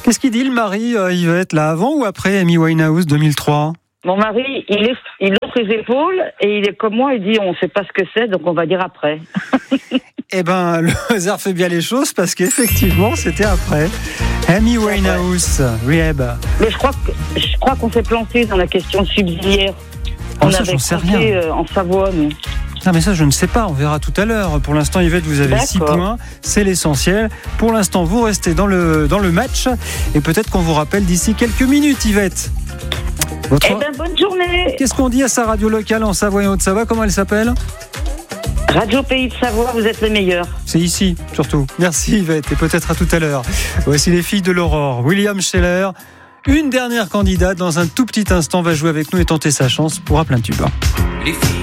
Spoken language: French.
Qu'est-ce qu'il dit le mari, Yvette, là, avant ou après Amy Winehouse 2003? Mon mari, il hausse ses épaules et il est comme moi, il dit on ne sait pas ce que c'est, donc on va dire après. Eh ben, le hasard fait bien les choses parce qu'effectivement, c'était après. Amy Winehouse, Rehab. Mais je crois qu'on s'est planté dans la question subsidiaire. On ça, avait j'en sais rien. compté en Savoie, nous. Non mais ça je ne sais pas, on verra tout à l'heure. Pour l'instant Yvette, vous avez 6 points, c'est l'essentiel. Pour l'instant vous restez dans le match et peut-être qu'on vous rappelle d'ici quelques minutes, Yvette. Bonne journée. Qu'est-ce qu'on dit à sa radio locale en Savoie et Haute-Savoie? Comment elle s'appelle? Radio Pays de Savoie, vous êtes les meilleurs. C'est ici, surtout. Merci Yvette et peut-être à tout à l'heure. Voici les filles de l'Aurore. William Scheller, une dernière candidate dans un tout petit instant, va jouer avec nous et tenter sa chance pour un plein tube.